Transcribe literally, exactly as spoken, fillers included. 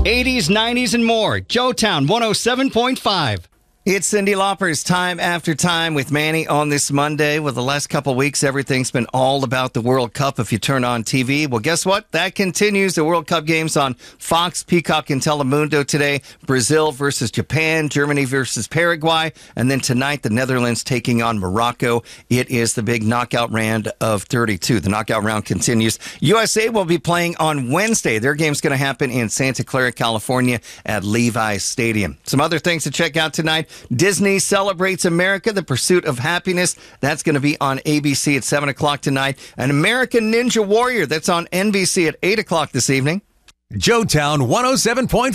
eighties, nineties, and more. Joetown one oh seven point five. It's Cyndi Lauper's Time After Time with Manny on this Monday. Well, the last couple of weeks, everything's been all about the World Cup if you turn on T V. Well, guess what? That continues. The World Cup games on Fox, Peacock, and Telemundo today. Brazil versus Japan, Germany versus Paraguay, and then tonight, the Netherlands taking on Morocco. It is the big knockout round of thirty-two. The knockout round continues. U S A will be playing on Wednesday. Their game's going to happen in Santa Clara, California at Levi's Stadium. Some other things to check out tonight. Disney Celebrates America, The Pursuit of Happiness. That's going to be on A B C at seven o'clock tonight. An American Ninja Warrior, that's on N B C at eight o'clock this evening. Joetown one oh seven point five.